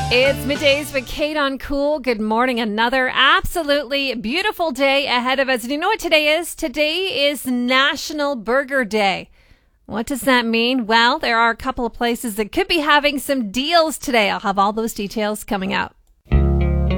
It's middays with Kate on Cool. Good morning. Another absolutely beautiful day ahead of us. And you know what today is? Today is National Burger Day. What does that mean? Well, there are a couple of places that could be having some deals today. I'll have all those details coming up.